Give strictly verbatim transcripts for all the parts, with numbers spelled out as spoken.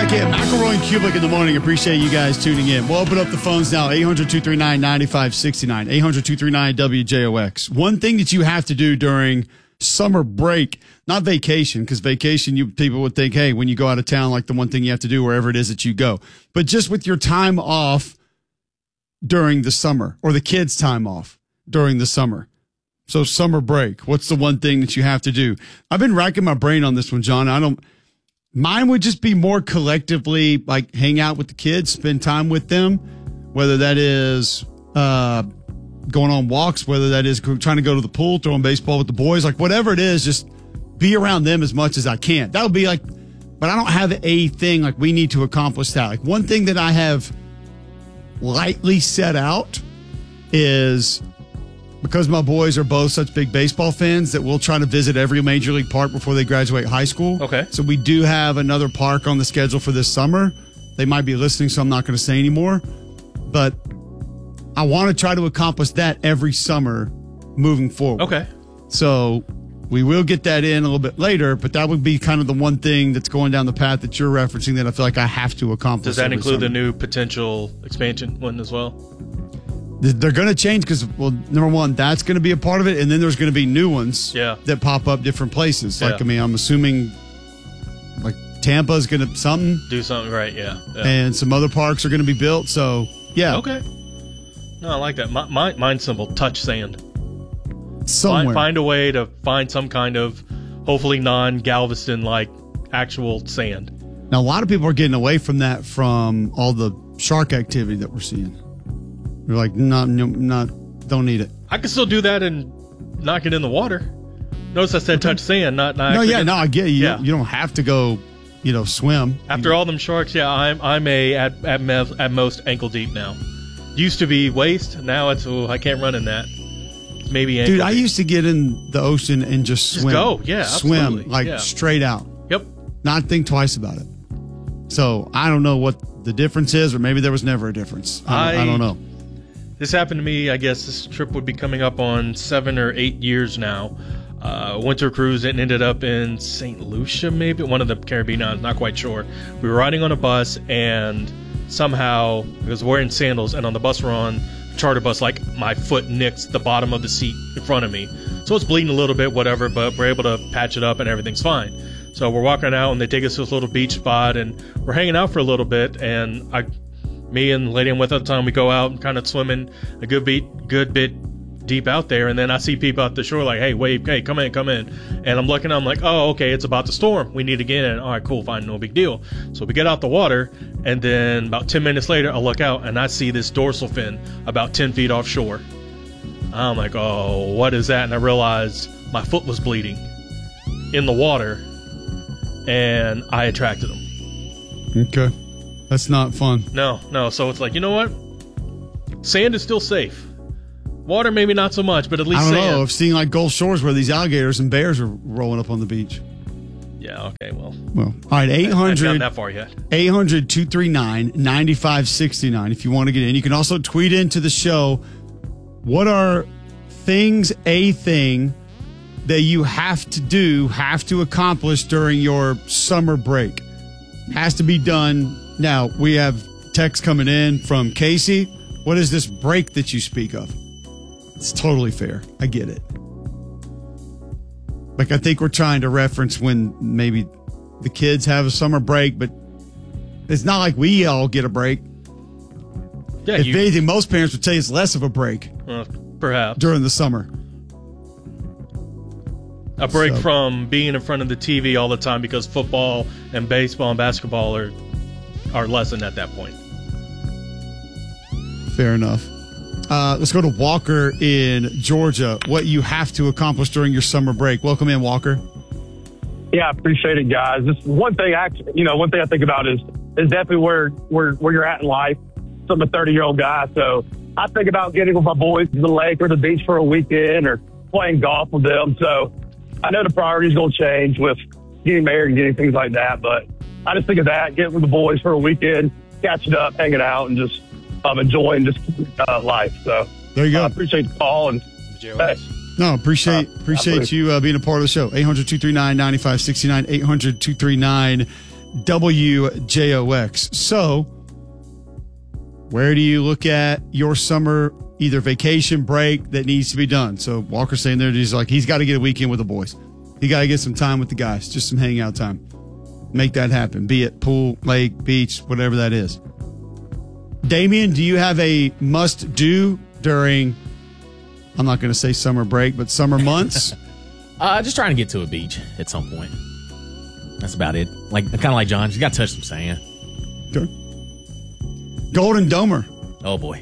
back in. McElroy and Kubik in the morning. Appreciate you guys tuning in. We'll open up the phones now. eight hundred, two three nine, nine five six nine. eight hundred, two three nine, W J O X. One thing that you have to do during summer break, not vacation, because vacation, you people would think, hey, when you go out of town, like the one thing you have to do wherever it is that you go. But just with your time off during the summer, or the kids' time off during the summer. So summer break, what's the one thing that you have to do? I've been racking my brain on this one, John. I don't, mine would just be more collectively, like hang out with the kids, spend time with them, whether that is uh, going on walks, whether that is trying to go to the pool, throwing baseball with the boys, like whatever it is, just be around them as much as I can. That would be like, but I don't have a thing like we need to accomplish that. Like one thing that I have lightly set out is, because my boys are both such big baseball fans, that we'll try to visit every major league park before they graduate high school. Okay. So we do have another park on the schedule for this summer. They might be listening, so I'm not going to say anymore. But I want to try to accomplish that every summer moving forward. Okay. So we will get that in a little bit later, but that would be kind of the one thing that's going down the path that you're referencing that I feel like I have to accomplish. Does that include summer. the new potential expansion one as well? They're going to change because, well, number one, that's going to be a part of it, and then there's going to be new ones yeah. that pop up different places. Like, yeah. I mean, I'm assuming, like, Tampa's going to something. Do something right, yeah. yeah. And some other parks are going to be built, so, yeah. Okay. No, I like that. My, my, mine's simple, touch sand. Somewhere. Find, find a way to find some kind of, hopefully non-Galveston-like, actual sand. Now, a lot of people are getting away from that from all the shark activity that we're seeing. They're like, not, not, don't need it. I can still do that and knock it in the water. Notice I said touch sand, not not. No, yeah, get, no, I get it. You, yeah. you don't have to go, you know, swim. After you, all them sharks, yeah, I'm I'm a at at, me- at most ankle deep now. Used to be waist, now it's oh, I can't run in that. Maybe ankle dude, I deep. used to get in the ocean and just swim. Just go, yeah, swim absolutely. like yeah. straight out. Yep. Not think twice about it. So I don't know what the difference is, or maybe there was never a difference. I, I, I don't know. This happened to me, I guess this trip would be coming up on seven or eight years now. Uh, winter cruise and ended up in Saint Lucia, maybe, one of the Caribbean islands, not quite sure. We were riding on a bus, and somehow, I was wearing sandals, and on the bus we're on, charter bus, like my foot nicks the bottom of the seat in front of me. So it's bleeding a little bit, whatever, but we're able to patch it up and everything's fine. So we're walking out, and they take us to this little beach spot, and we're hanging out for a little bit, and I... Me and the lady I'm with at the time, we go out and kind of swimming a good bit, good bit deep out there, and then I see people at the shore like, hey, wave, hey, come in, come in. And I'm looking, I'm like, oh, okay, it's about to storm. We need to get in. All right, cool, fine, no big deal. So we get out the water, and then about ten minutes later, I look out, and I see this dorsal fin about ten feet offshore. I'm like, oh, what is that? And I realized my foot was bleeding in the water, and I attracted them. Okay. That's not fun. No, no. So it's like, you know what? Sand is still safe. Water, maybe not so much, but at least I don't sand. know. I've seen like Gulf Shores where these alligators and bears are rolling up on the beach. Yeah, okay, well. Well, all right, eight hundred. I haven't gotten that far yet. eight hundred, two three nine, nine five six nine if you want to get in. You can also tweet into the show. What are things, a thing that you have to do, have to accomplish during your summer break? Has to be done. Now, we have text coming in from Casey. What is this break that you speak of? It's totally fair. I get it. Like, I think we're trying to reference when maybe the kids have a summer break, but it's not like we all get a break. Yeah, if you, anything, most parents would tell you it's less of a break uh, perhaps. during the summer. A break So. from being in front of the T V all the time because football and baseball and basketball are are lessened at that point. Fair enough. Uh, let's go to Walker in Georgia. What you have to accomplish during your summer break. Welcome in, Walker. Yeah, I appreciate it, guys. This one thing, I, you know, one thing I think about is is definitely where where where you're at in life. So I'm a thirty year old guy, so I think about getting with my boys to the lake or the beach for a weekend or playing golf with them. So I know the priorities going to change with getting married and getting things like that, but I just think of that, getting with the boys for a weekend, catching up, hanging out, and just um, enjoying just uh, life. So there you go. I uh, appreciate the call. And hey, no, appreciate appreciate you uh, being a part of the show. eight hundred, two three nine, nine five six nine, eight hundred, two three nine, W J O X. So, where do you look at your summer either vacation break that needs to be done? So Walker's saying there, he's like, he's got to get a weekend with the boys. He got to get some time with the guys, just some hangout time. Make that happen, be it pool, lake, beach, whatever that is. Damian, do you have a must do during, I'm not going to say summer break, but summer months? uh, just trying to get to a beach at some point. That's about it. Like kind of like John, you got to touch some sand. Okay. Golden Domer. Oh boy.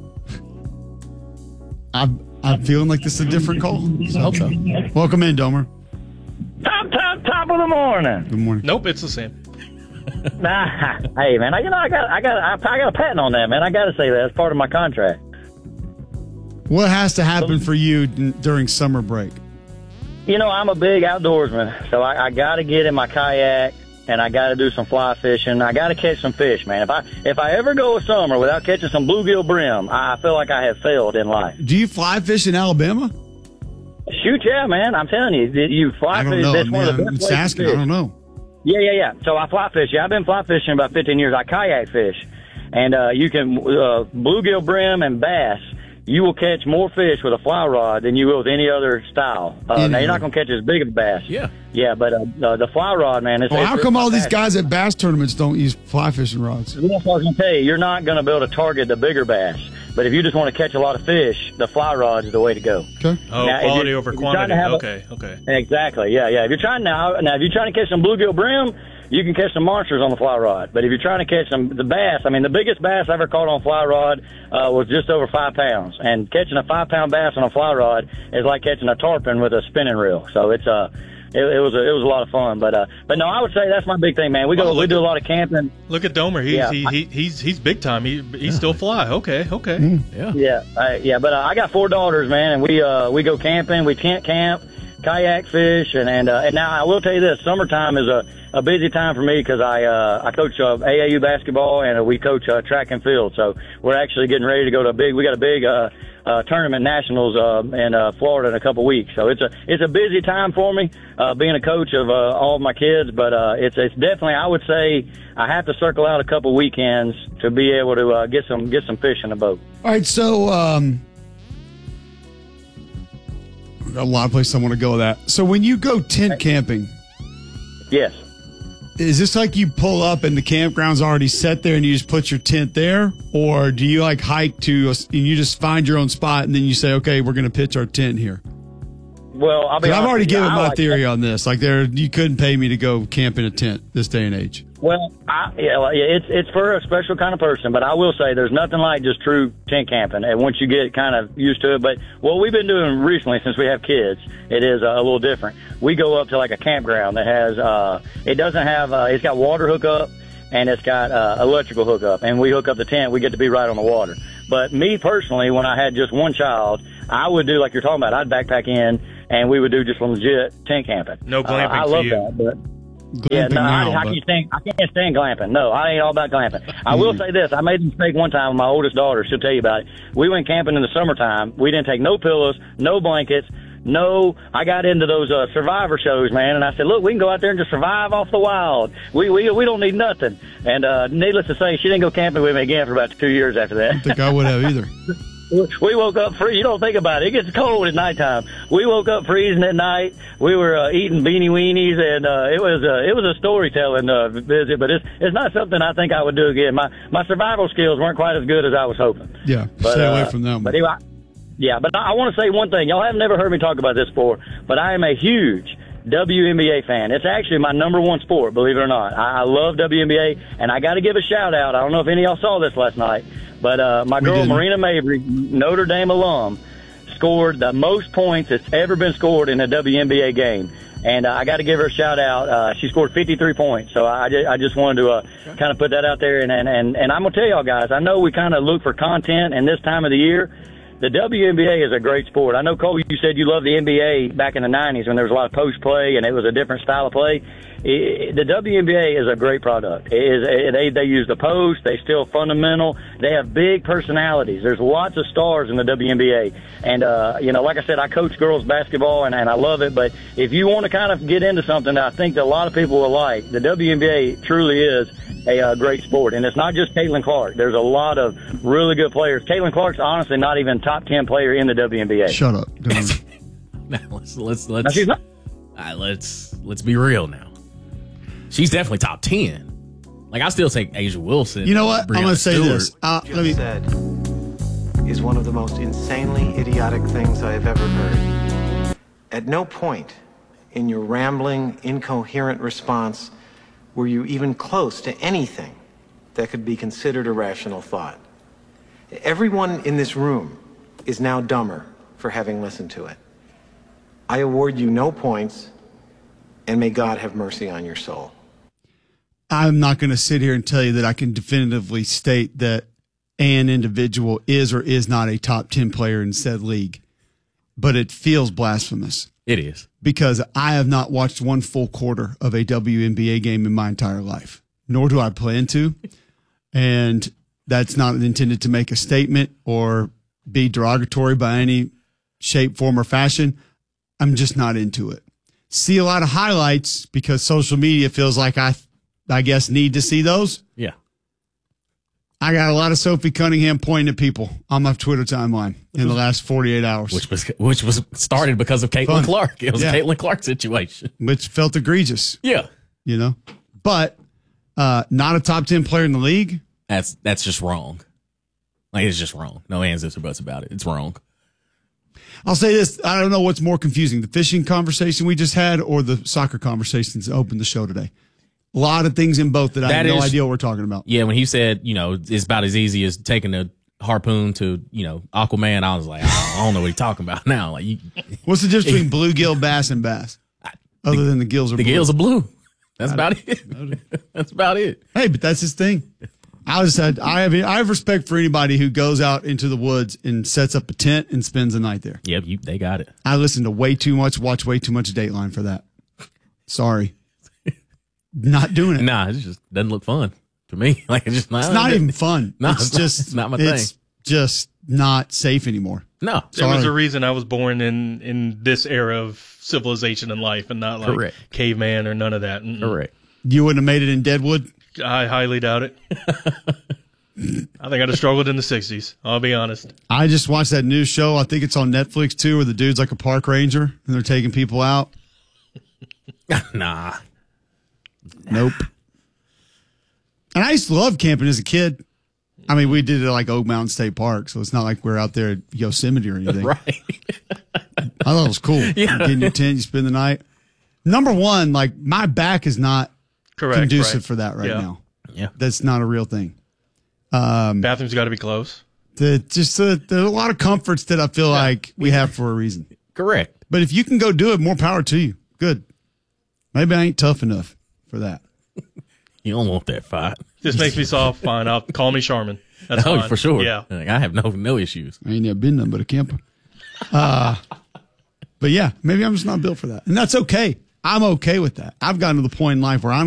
I'm, I'm feeling like this is a different call. I hope so. Welcome in, Domer. Top, top, top of the morning. Good morning. Nope, it's the same. Nah, hey man, I, you know I got, I got, I, I got a patent on that, man. I got to say that it's part of my contract. What has to happen for you d- during summer break? You know, I'm a big outdoorsman, so I, I got to get in my kayak and I got to do some fly fishing. I got to catch some fish, man. If I if I ever go a summer without catching some bluegill brim, I feel like I have failed in life. Do you fly fish in Alabama? Shoot, yeah, man. I'm telling you, you fly I don't fish. know. That's I one of the mean, I'm best just places to asking. fish. I don't know. Yeah, yeah, yeah. So I fly fish. Yeah, I've been fly fishing about fifteen years. I kayak fish, and uh, you can uh, bluegill brim and bass. You will catch more fish with a fly rod than you will with any other style. Uh, now you're not going to catch as big of a bass. Yeah, yeah, but uh, uh, the fly rod, man. It's, Well, it's, how it's come all these fantastic. guys at bass tournaments don't use fly fishing rods? That's what I was going to tell you. You're not going to be able to target the bigger bass. But if you just want to catch a lot of fish, the fly rod is the way to go. Okay. Oh, Now, if quality you- over if you're trying quantity. to have a- Okay, okay. Exactly. Yeah, yeah. If you're trying now, now if you're trying to catch some bluegill brim, you can catch some monsters on the fly rod. But if you're trying to catch some the bass, I mean, the biggest bass I ever caught on fly rod uh, was just over five pounds. And catching a five pound bass on a fly rod is like catching a tarpon with a spinning reel. So it's uh, it, it was a, it was a lot of fun. But uh, but no, I would say that's my big thing, man. We go Well, we look do a at- lot of camping. Look at Domer. He's Yeah. he, he he's he's big time. He he still fly. Okay, okay. Yeah. Yeah, uh, yeah. But uh, I got four daughters, man, and we uh, we go camping. We tent camp, kayak fish, and and uh, and now I will tell you this: summertime is a, a busy time for me because I uh, I coach uh, A A U basketball and uh, we coach uh, track and field. So we're actually getting ready to go to a big. We got a big uh, uh, tournament nationals uh, in uh, Florida in a couple weeks. So it's a it's a busy time for me uh, being a coach of uh, all of my kids. But uh, it's it's definitely I would say I have to circle out a couple weekends to be able to uh, get some get some fish in the boat. All right, so um, I've got a lot of places I want to go with that. So when you go tent camping, Yes. is this like you pull up and the campground's already set there and you just put your tent there? Or do you like hike to, a, and you just find your own spot and then you say, okay, we're going to pitch our tent here? Well, I'll be 'Cause I've honest already with you, given I my like theory that. on this. Like there, you couldn't pay me to go camp in a tent this day and age. Well, I, yeah, well, yeah, it's it's for a special kind of person, but I will say there's nothing like just true tent camping. And once you get kind of used to it, but what we've been doing recently since we have kids, it is uh, a little different. We go up to like a campground that has, uh, it doesn't have, uh, it's got water hookup and it's got uh, electrical hookup, and we hook up the tent. We get to be right on the water. But me personally, when I had just one child, I would do like you're talking about. I'd backpack in, and we would do just legit tent camping. No glamping uh, I for love you. that, but. Yeah, Glamping no, I, now, I but- can't stand. I can't stand glamping. No, I ain't all about glamping. I will say this: I made a mistake one time with my oldest daughter. She'll tell you about it. We went camping in the summertime. We didn't take no pillows, no blankets, no. I got into those uh, Survivor shows, man, and I said, "Look, we can go out there and just survive off the wild. We we we don't need nothing." And uh, needless to say, she didn't go camping with me again for about two years after that. I don't think I would have either. We woke up free. You don't think about it. It gets cold at nighttime. We woke up freezing at night. We were uh, eating beanie weenies, and uh, it was uh, it was a storytelling uh, visit. But it's it's not something I think I would do again. My my survival skills weren't quite as good as I was hoping. Yeah, But, stay away uh, from them. But anyway, yeah. But I, I want to say one thing. Y'all have never heard me talk about this before, but I am a huge W N B A fan. It's actually my number one sport, believe it or not. I, I love W N B A, and I got to give a shout out. I don't know if any of y'all saw this last night, but uh, my girl didn't. Marina Mabry, Notre Dame alum, scored the most points that's ever been scored in a W N B A game. And uh, I got to give her a shout out. Uh, she scored fifty-three points. So I just, I just wanted to uh, kind of put that out there. And, and, and, and I'm going to tell y'all guys, I know we kind of look for content in this time of the year. the W N B A is a great sport. I know, Cole, you said you loved the N B A back in the nineties when there was a lot of post play and it was a different style of play. It, the W N B A is a great product. It is, it, they they use the post. They still fundamental. They have big personalities. There's lots of stars in the W N B A. And, uh, you know, like I said, I coach girls basketball, and, and I love it. But if you want to kind of get into something that I think that a lot of people will like, the W N B A truly is a uh, great sport. And it's not just Caitlin Clark. There's a lot of really good players. Caitlin Clark's honestly not even top ten player in the W N B A. Shut up. Now, let's let's let's Now, she's not. all right, let's let's be real now. She's definitely top ten. Like, I still take Asia Wilson. You know what? I'm Breanna going to say Stewart. this. Uh, let me. said is one of the most insanely idiotic things I have ever heard. At no point in your rambling, incoherent response were you even close to anything that could be considered a rational thought. Everyone in this room is now dumber for having listened to it. I award you no points, and may God have mercy on your soul. I'm not going to sit here and tell you that I can definitively state that an individual is or is not a top ten player in said league, but it feels blasphemous It is. because I have not watched one full quarter of a W N B A game in my entire life, nor do I plan to. And that's not intended to make a statement or be derogatory by any shape, form, or fashion. I'm just not into it. See a lot of highlights because social media feels like I, I guess, need to see those. Yeah. I got a lot of Sophie Cunningham pointing at people on my Twitter timeline in the last forty-eight hours, Which was which was started because of Caitlin Fun. Clark. It was Yeah. a Caitlin Clark situation. which felt egregious, Yeah. you know, but uh, not a top ten player in the league. That's that's just wrong. Like, it's just wrong. No ands, ifs, or buts about it. It's wrong. I'll say this. I don't know what's more confusing, the fishing conversation we just had or the soccer conversations that opened the show today. A lot of things in both that, I That have no is- idea what we're talking about. Yeah, when he said, you know, it's about as easy as taking a harpoon to, you know, Aquaman, I was like, I don't, I don't know what he's talking about now. Like, you, What's the difference between bluegill bass and bass? Other than the gills are the blue. gills are blue. That's about it. That's about it. Hey, but that's his thing. I was said I have I have respect for anybody who goes out into the woods and sets up a tent and spends the night there. Yep, you, they got it. I listen to way too much, watch way too much Dateline for that. Sorry, not doing it. Nah, it just doesn't look fun to me. Like, it's just not. It's not even fun. No, it's it's not- just it's not my it's thing. just not safe anymore. No. There was Sorry. a reason I was born in, in this era of civilization and life and not like Correct. caveman or none of that. Mm-mm. Correct. You wouldn't have made it in Deadwood. I highly doubt it. I think I'd have struggled in the sixties. I'll be honest. I just watched that new show. I think it's on Netflix too, where the dude's like a park ranger and they're taking people out. Nah. Nope. And I used to love camping as a kid. I mean, we did it at like Oak Mountain State Park, so it's not like we're out there at Yosemite or anything. Right. I thought it was cool. Yeah. You get in your tent, you spend the night. Number one, like my back is not Correct. conducive right. for that right Yeah. now. Yeah. That's not a real thing. Bathroom's got to be close. The, just uh, there's a lot of comforts that I feel like we have for a reason. Correct. But if you can go do it, more power to you. Good. Maybe I ain't tough enough for that. You don't want that fight. This makes me soft. Fine. I'll call me Charmin. That's Oh, fine. for sure. Yeah. Like, I have no no issues. I ain't never been nothing but a camper. Uh, but yeah, maybe I'm just not built for that. And that's okay. I'm okay with that. I've gotten to the point in life where I'm